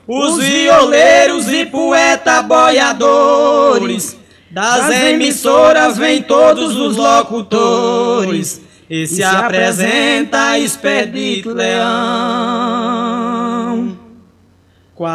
os violeiros e poeta boiadores, das emissoras vêm todos os locutores, e se apresenta Expedito Leão.